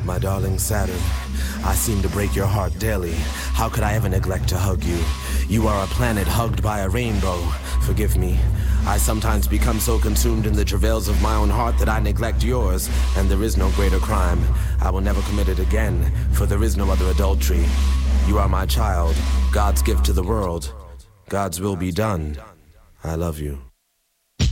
My darling Saturn, I seem to break your heart daily. How could I ever neglect to hug you? You are a planet hugged by a rainbow. Forgive me. I sometimes become so consumed in the travails of my own heart that I neglect yours, and there is no greater crime. I will never commit it again, for there is no other adultery. You are my child, God's gift to the world. God's will be done. I love you.